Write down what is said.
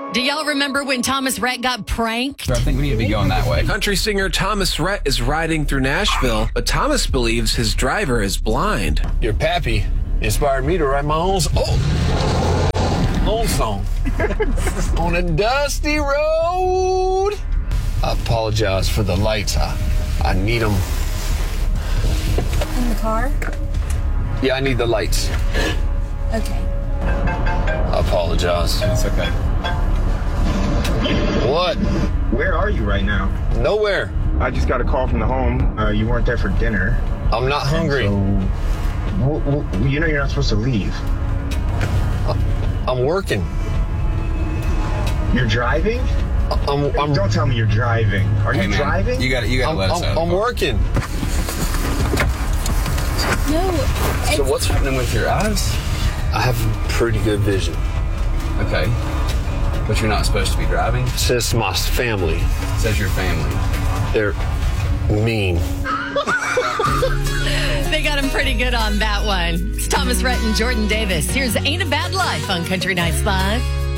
Do y'all remember when Thomas Rhett got pranked? I think we need to be going that way. Country singer Thomas Rhett is riding through Nashville, but Thomas believes his driver is blind. Your pappy inspired me to write my own song. On a dusty road. I apologize for the lights. I need them. In the car? Yeah, I need the lights. Okay. I apologize. It's okay. What? Where are you right now? Nowhere. I just got a call from the home. You weren't there for dinner. I'm not hungry. So, you know you're not supposed to leave. I'm working. You're driving? Don't tell me you're driving. Are you driving? You got to let us out. I'm working. No. So what's happening with your eyes? I have pretty good vision. Okay. But you're not supposed to be driving? It says my family. It says your family. They're mean. They got him pretty good on that one. It's Thomas Rhett and Jordan Davis. Here's Ain't a Bad Life on Country Nights Live.